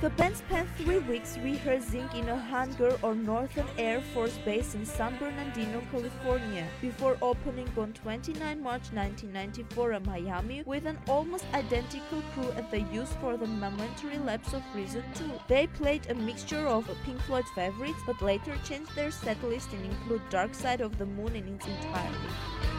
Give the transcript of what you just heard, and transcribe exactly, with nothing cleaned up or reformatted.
The band spent three weeks rehearsing in a hangar on Northern Air Force Base in San Bernardino, California, before opening on twenty-ninth of March nineteen ninety-four in Miami with an almost identical crew as they used for the Momentary Lapse of Reason two. They played a mixture of Pink Floyd favorites, but later changed their setlist and include Dark Side of the Moon in its entirety.